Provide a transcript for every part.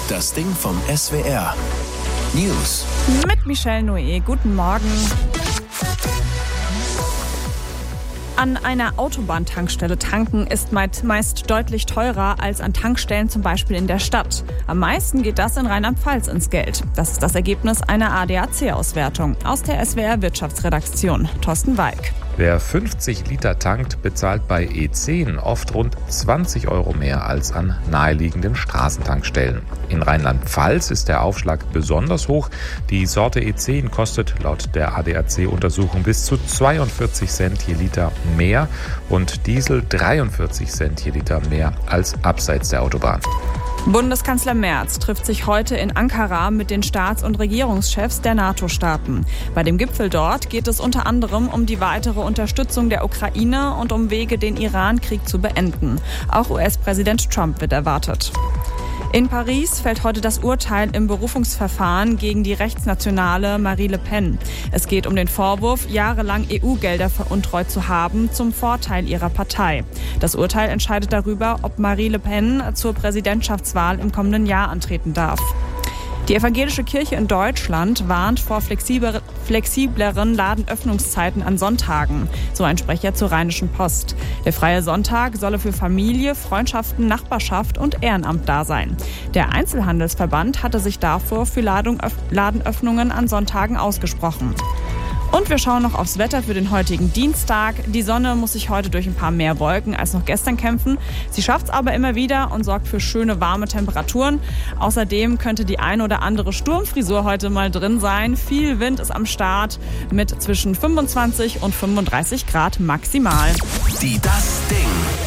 Das Ding vom SWR. News. Mit Michelle Noé. Guten Morgen. An einer Autobahntankstelle tanken ist meist deutlich teurer als an Tankstellen, zum Beispiel in der Stadt. Am meisten geht das in Rheinland-Pfalz ins Geld. Das ist das Ergebnis einer ADAC-Auswertung aus der SWR-Wirtschaftsredaktion. Thorsten Walk. Wer 50 Liter tankt, bezahlt bei E10 oft rund 20 € mehr als an naheliegenden Straßentankstellen. In Rheinland-Pfalz ist der Aufschlag besonders hoch. Die Sorte E10 kostet laut der ADAC-Untersuchung bis zu 42 Cent je Liter mehr und Diesel 43 Cent je Liter mehr als abseits der Autobahn. Bundeskanzler Merz trifft sich heute in Ankara mit den Staats- und Regierungschefs der NATO-Staaten. Bei dem Gipfel dort geht es unter anderem um die weitere Unterstützung der Ukraine und um Wege, den Iran-Krieg zu beenden. Auch US-Präsident Trump wird erwartet. In Paris fällt heute das Urteil im Berufungsverfahren gegen die rechtsnationale Marine Le Pen. Es geht um den Vorwurf, jahrelang EU-Gelder veruntreut zu haben zum Vorteil ihrer Partei. Das Urteil entscheidet darüber, ob Marine Le Pen zur Präsidentschaftswahl im kommenden Jahr antreten darf. Die evangelische Kirche in Deutschland warnt vor flexibleren Ladenöffnungszeiten an Sonntagen, so ein Sprecher zur Rheinischen Post. Der freie Sonntag solle für Familie, Freundschaften, Nachbarschaft und Ehrenamt da sein. Der Einzelhandelsverband hatte sich davor für Ladenöffnungen an Sonntagen ausgesprochen. Und wir schauen noch aufs Wetter für den heutigen Dienstag. Die Sonne muss sich heute durch ein paar mehr Wolken als noch gestern kämpfen. Sie schafft es aber immer wieder und sorgt für schöne, warme Temperaturen. Außerdem könnte die ein oder andere Sturmfrisur heute mal drin sein. Viel Wind ist am Start mit zwischen 25 und 35 Grad maximal. Die Das Ding.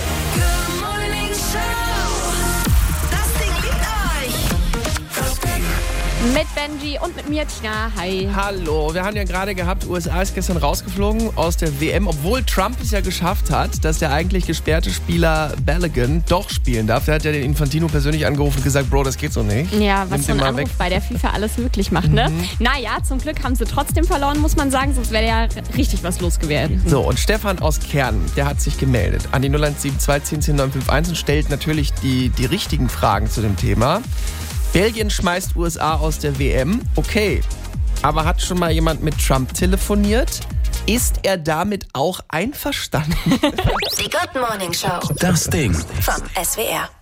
Mit Benji und mit mir, Tina. Hi. Hallo, wir haben ja gerade gehabt, USA ist gestern rausgeflogen aus der WM, obwohl Trump es ja geschafft hat, dass der eigentlich gesperrte Spieler Balogun doch spielen darf. Der hat ja den Infantino persönlich angerufen und gesagt, Bro, das geht so nicht. Ja, was so ein Anruf bei der FIFA alles möglich macht, ne? Naja, zum Glück haben sie trotzdem verloren, muss man sagen, sonst wäre ja richtig was los gewesen. So, und Stefan aus Kärnten, der hat sich gemeldet an die 0172 10 10 951 und stellt natürlich die richtigen Fragen zu dem Thema. Belgien schmeißt USA aus der WM. Okay, aber hat schon mal jemand mit Trump telefoniert? Ist er damit auch einverstanden? Die Good Morning Show. Das Ding. Vom SWR.